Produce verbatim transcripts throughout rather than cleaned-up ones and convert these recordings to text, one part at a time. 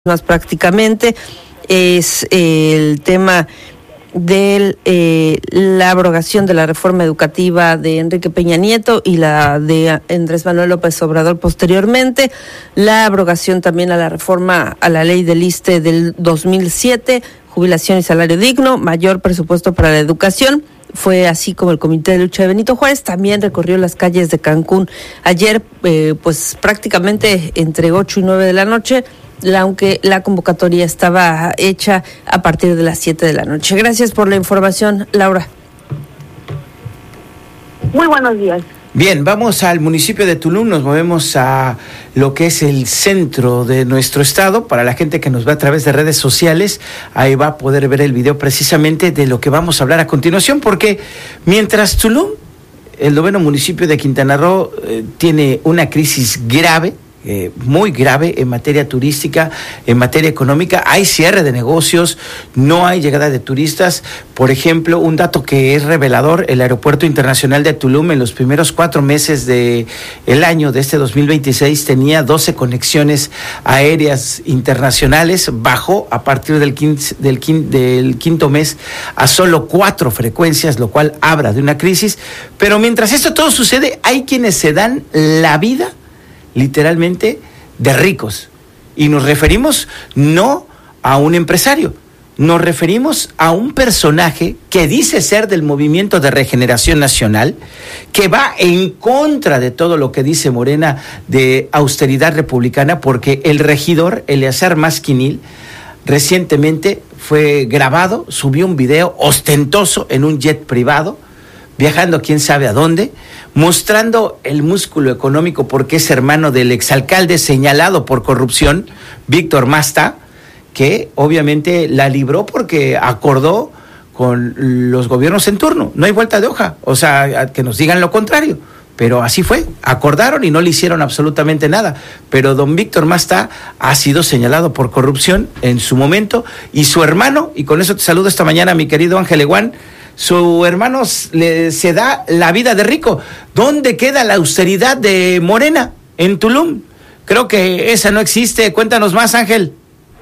más prácticamente, es eh, el tema de eh, la abrogación de la reforma educativa de Enrique Peña Nieto y la de Andrés Manuel López Obrador posteriormente, la abrogación también a la reforma a la ley del ISSSTE del dos mil siete, jubilación y salario digno, mayor presupuesto para la educación. Fue así como el Comité de Lucha de Benito Juárez también recorrió las calles de Cancún ayer, eh, pues prácticamente entre ocho y nueve de la noche, aunque la convocatoria estaba hecha a partir de las siete de la noche. Gracias por la información, Laura. Muy buenos días. Bien, vamos al municipio de Tulum, nos movemos a lo que es el centro de nuestro estado. Para la gente que nos ve a través de redes sociales, ahí va a poder ver el video precisamente de lo que vamos a hablar a continuación, porque mientras Tulum, el noveno municipio de Quintana Roo, eh, tiene una crisis grave, Eh, muy grave en materia turística, en materia económica, hay cierre de negocios, no hay llegada de turistas. Por ejemplo, un dato que es revelador: el Aeropuerto Internacional de Tulum en los primeros cuatro meses de el año de este dos mil veintiséis tenía doce conexiones aéreas internacionales, bajó a partir del quince, del, quinto, del quinto mes a solo cuatro frecuencias, lo cual habla de una crisis. Pero mientras esto todo sucede, hay quienes se dan la vida literalmente de ricos, y nos referimos no a un empresario, nos referimos a un personaje que dice ser del Movimiento de Regeneración Nacional, que va en contra de todo lo que dice Morena de austeridad republicana, porque el regidor Eleazar Masquinil recientemente fue grabado, subió un video ostentoso en un jet privado, viajando quién sabe a dónde, mostrando el músculo económico porque es hermano del exalcalde señalado por corrupción, Víctor Masta, que obviamente la libró porque acordó con los gobiernos en turno. No hay vuelta de hoja, o sea, que nos digan lo contrario, pero así fue, acordaron y no le hicieron absolutamente nada. Pero don Víctor Masta ha sido señalado por corrupción en su momento, y su hermano, y con eso te saludo esta mañana, mi querido Ángel Eguán, su hermano le, se da la vida de rico. ¿Dónde queda la austeridad de Morena en Tulum? Creo que esa no existe. Cuéntanos más, Ángel.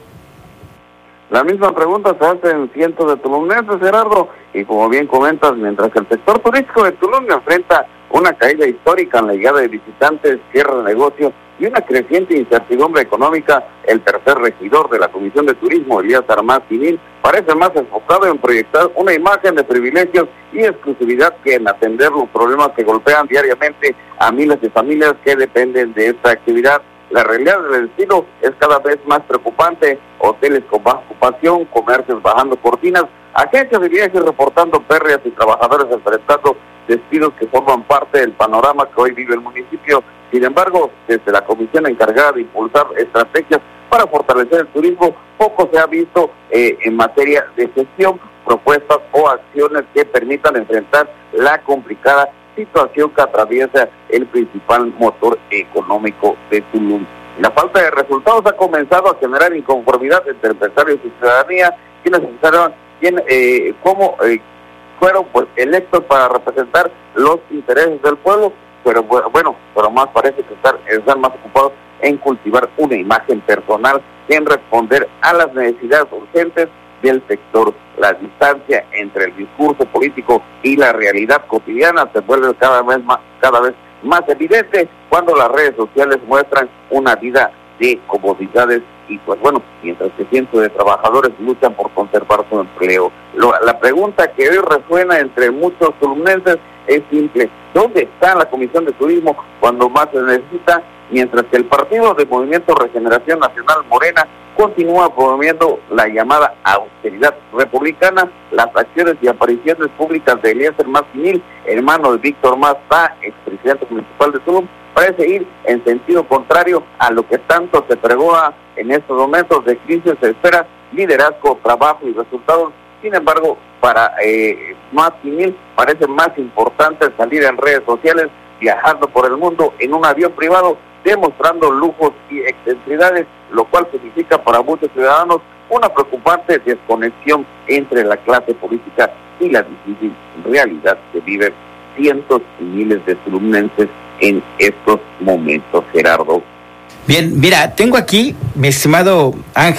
La misma pregunta se hace en cientos de tulumnenses, Gerardo, y como bien comentas, mientras el sector turístico de Tulum enfrenta una caída histórica en la llegada de visitantes, cierre de negocios y una creciente incertidumbre económica, el tercer regidor de la Comisión de Turismo, Eleazar Masquinil, parece más enfocado en proyectar una imagen de privilegios y exclusividad que en atender los problemas que golpean diariamente a miles de familias que dependen de esta actividad. La realidad del destino es cada vez más preocupante: hoteles con baja ocupación, comercios bajando cortinas, agencias de viajes reportando pérdidas y trabajadores enfrentando despidos que forman parte del panorama que hoy vive el municipio. Sin embargo, desde la comisión encargada de impulsar estrategias para fortalecer el turismo, poco se ha visto eh, en materia de gestión, propuestas o acciones que permitan enfrentar la complicada situación que atraviesa el principal motor económico de Tulum. La falta de resultados ha comenzado a generar inconformidad entre empresarios y ciudadanía, quienes pensaron quién, eh, cómo eh, fueron pues electos para representar los intereses del pueblo, pero bueno, pero más parece que están, están más ocupados en cultivar una imagen personal que en responder a las necesidades urgentes del sector. La distancia entre el discurso político y la realidad cotidiana se vuelve cada vez más, cada vez más evidente cuando las redes sociales muestran una vida de comodidades y pues bueno, mientras que cientos de trabajadores luchan por conservar su empleo. Lo, la pregunta que hoy resuena entre muchos tulumnenses es simple: ¿dónde está la Comisión de Turismo cuando más se necesita? Mientras que el Partido de Movimiento Regeneración Nacional, Morena, continúa promoviendo la llamada austeridad republicana, las acciones y apariciones públicas de Eleazar Masquinil, hermano de Víctor Masta, expresidente municipal de Tulum, parece ir en sentido contrario a lo que tanto se pregona en estos momentos de crisis. Se espera liderazgo, trabajo y resultados. Sin embargo, para eh, Masquinil parece más importante salir en redes sociales, viajando por el mundo en un avión privado, demostrando lujos y excentricidades, lo cual significa para muchos ciudadanos una preocupante desconexión entre la clase política y la difícil realidad que viven cientos y miles de tulumnenses en estos momentos, Gerardo. Bien, mira, tengo aquí, mi estimado Ángel.